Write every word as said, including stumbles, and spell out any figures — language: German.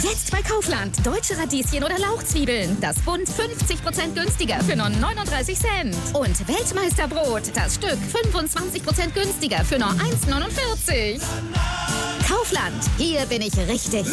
Jetzt bei Kaufland. Deutsche Radieschen oder Lauchzwiebeln. Das Bund fünfzig Prozent günstiger für nur neununddreißig Cent. Und Weltmeisterbrot. Das Stück fünfundzwanzig Prozent günstiger für nur eins neunundvierzig. Kaufland. Hier bin ich richtig.